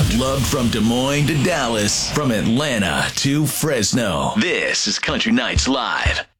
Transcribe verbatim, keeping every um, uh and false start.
sound. Loved from Des Moines to Dallas, from Atlanta to Fresno. This is Country Nights Live.